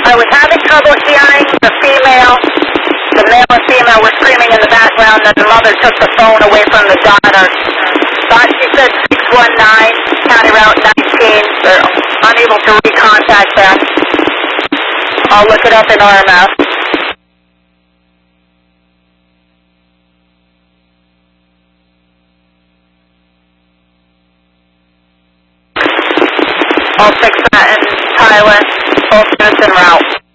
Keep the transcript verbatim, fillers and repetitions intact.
I was having trouble hearing the female. The male and female were screaming in the background, and the mother took the phone away from the daughter. Thought she said six one nine, County Route nineteen. They're unable to recontact them. I'll look it up in R M S. I'll fix that in Thailand. Both units en route.